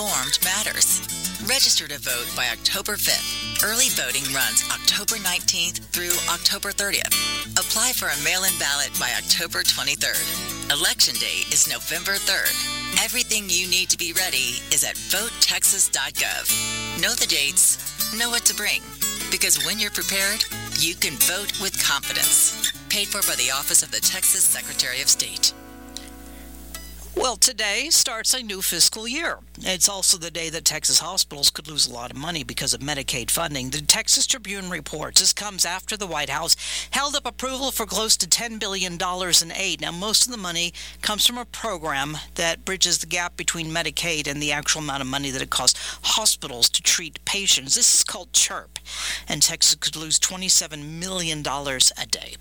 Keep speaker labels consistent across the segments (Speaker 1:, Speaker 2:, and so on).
Speaker 1: informed matters. Register to vote by October 5th. Early voting runs October 19th through October 30th. Apply for a mail-in ballot by October 23rd. Election day is November 3rd. Everything you need to be ready is at votetexas.gov. Know the dates, know what to bring, because when you're prepared, you can vote with confidence. Paid for by the Office of the Texas Secretary of State.
Speaker 2: Well, today starts a new fiscal year. It's also the day that Texas hospitals could lose a lot of money because of Medicaid funding. The Texas Tribune reports this comes after the White House held up approval for close to $10 billion in aid. Now, most of the money comes from a program that bridges the gap between Medicaid and the actual amount of money that it costs hospitals to treat patients. This is called CHIRP, and Texas could lose $27 million a day.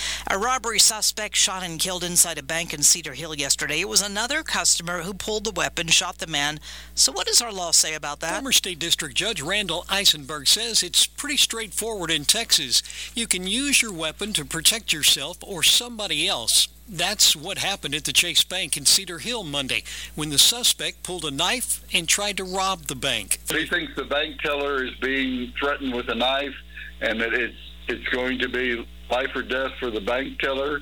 Speaker 2: A robbery suspect shot and killed inside a bank in Cedar Hill yesterday. It was another customer who pulled the weapon, shot the man. So what does our law say about that?
Speaker 3: Former State District Judge Randall Eisenberg says it's pretty straightforward in Texas. You can use your weapon to protect yourself or somebody else. That's what happened at the Chase Bank in Cedar Hill Monday when the suspect pulled a knife and tried to rob the bank.
Speaker 4: He thinks the bank teller is being threatened with a knife and that it's going to be life or death for the bank teller.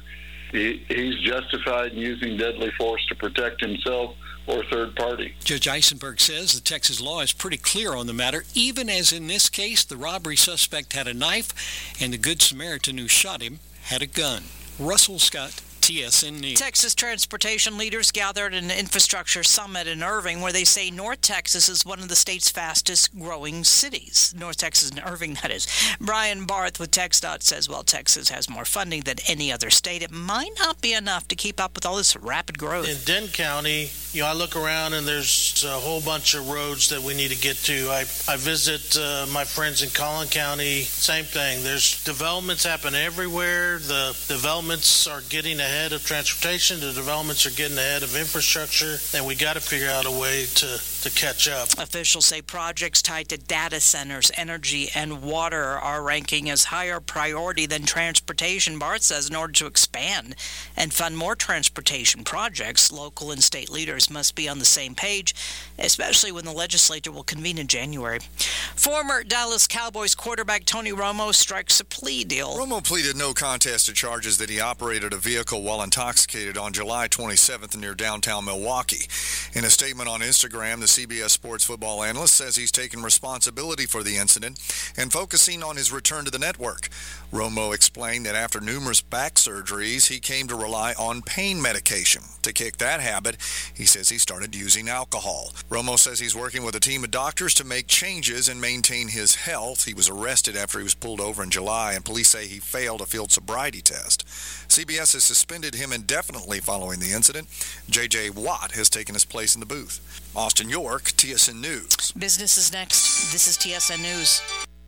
Speaker 4: He's justified in using deadly force to protect himself or third party.
Speaker 3: Judge Eisenberg says the Texas law is pretty clear on the matter, even as in this case the robbery suspect had a knife and the Good Samaritan who shot him had a gun. Russell Scott, TSN News.
Speaker 2: Texas transportation leaders gathered at an infrastructure summit in Irving where they say North Texas is one of the state's fastest growing cities. North Texas and Irving, that is. Brian Barth with TxDOT says, while Texas has more funding than any other state, it might not be enough to keep up with all this rapid growth.
Speaker 5: In Denton County, I look around and there's a whole bunch of roads that we need to get to. I visit my friends in Collin County, same thing. There's developments happen everywhere. The developments are getting ahead of transportation. The developments are getting ahead of infrastructure, and we got to figure out a way to catch up.
Speaker 2: Officials say projects tied to data centers, energy, and water are ranking as higher priority than transportation. Barth says in order to expand and fund more transportation projects, local and state leaders must be on the same page, especially when the legislature will convene in January. Former Dallas Cowboys quarterback Tony Romo strikes a plea deal.
Speaker 6: Romo pleaded no contest to charges that he operated a vehicle while intoxicated on July 27th near downtown Milwaukee. In a statement on Instagram, the CBS Sports football analyst says he's taken responsibility for the incident and focusing on his return to the network. Romo explained that after numerous back surgeries, he came to rely on pain medication. To kick that habit, he says he started using alcohol. Romo says he's working with a team of doctors to make changes and maintain his health. He was arrested after he was pulled over in July, and police say he failed a field sobriety test. CBS has suspended him indefinitely following the incident. J.J. Watt has taken his place in the booth. Austin York, TSN News.
Speaker 2: Business is next. This is TSN News.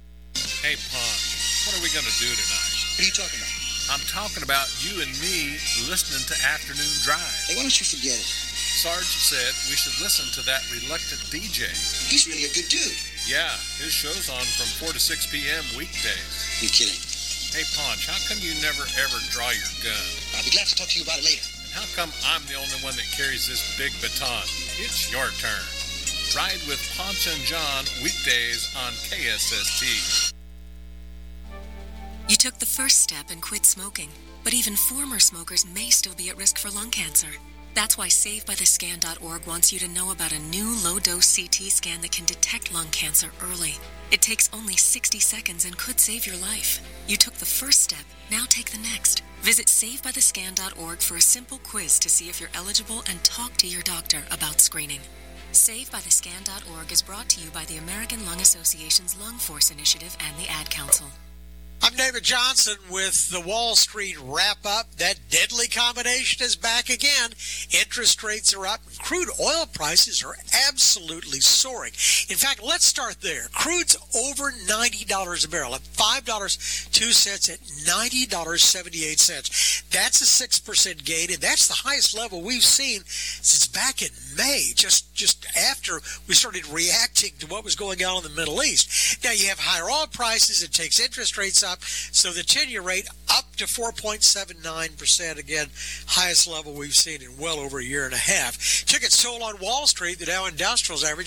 Speaker 7: Hey, Ponch, what are we going to do tonight?
Speaker 8: What are you talking about?
Speaker 7: I'm talking about you and me listening to Afternoon Drive.
Speaker 8: Hey, why don't you forget it?
Speaker 7: Sarge said we should listen to that reluctant DJ.
Speaker 8: He's really a good dude.
Speaker 7: Yeah, his show's on from 4 to 6 p.m. weekdays.
Speaker 8: You kidding?
Speaker 7: Hey, Ponch, how come you never ever draw your gun?
Speaker 8: I'll be glad to talk to you about it later.
Speaker 7: And how come I'm the only one that carries this big baton? It's your turn. Ride with Ponch and John weekdays on KSST.
Speaker 9: You took the first step and quit smoking, but even former smokers may still be at risk for lung cancer. That's why SaveByTheScan.org wants you to know about a new low-dose CT scan that can detect lung cancer early. It takes only 60 seconds and could save your life. You took the first step, now take the next. Visit SaveByTheScan.org for a simple quiz to see if you're eligible and talk to your doctor about screening. SaveByTheScan.org is brought to you by the American Lung Association's Lung Force Initiative and the Ad Council.
Speaker 10: I'm David Johnson with the Wall Street Wrap-Up. That deadly combination is back again. Interest rates are up. Crude oil prices are absolutely soaring. In fact, let's start there. Crude's over $90 a barrel, at $5.02 at $90.78. That's a 6% gain, and that's the highest level we've seen since back in May, just after we started reacting to what was going on in the Middle East. Now, you have higher oil prices. It takes interest rates up. So the 10-year rate up to 4.79%. Again, highest level we've seen in well over a year and a half. Tickets sold on Wall Street. The Dow Industrials average